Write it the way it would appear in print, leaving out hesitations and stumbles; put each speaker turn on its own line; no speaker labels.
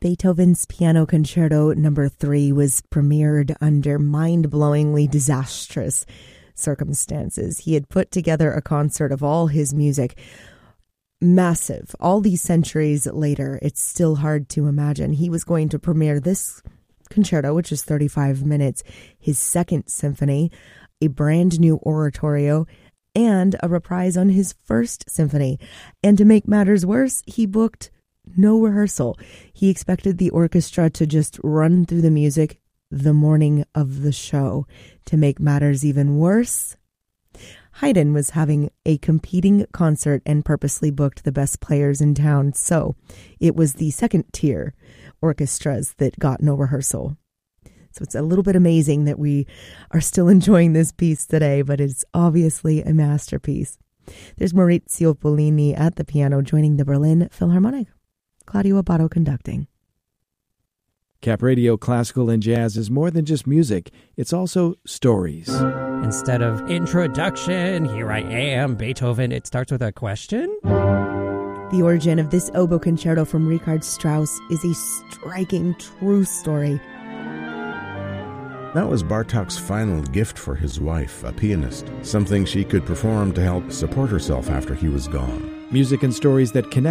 Beethoven's Piano Concerto No. 3 was premiered under mind-blowingly disastrous circumstances. He had put together a concert of all his music, massive. All these centuries later, it's still hard to imagine. He was going to premiere this concerto, which is 35 minutes, his second symphony, a brand new oratorio, and a reprise on his first symphony. And to make matters worse, he booked no rehearsal. He expected the orchestra to just run through the music the morning of the show. To make matters even worse, Haydn was having a competing concert and purposely booked the best players in town. So it was the second tier orchestras that got no rehearsal. So it's a little bit amazing that we are still enjoying this piece today, but it's obviously a masterpiece. There's Maurizio Pollini at the piano joining the Berlin Philharmonic. Claudio Abbado conducting.
Cap Radio Classical and Jazz is more than just music. It's also stories.
Instead of introduction, here I am, Beethoven, it starts with a question.
The origin of this oboe concerto from Richard Strauss is a striking true story.
That was Bartók's final gift for his wife, a pianist, something she could perform to help support herself after he was gone.
Music and stories that connect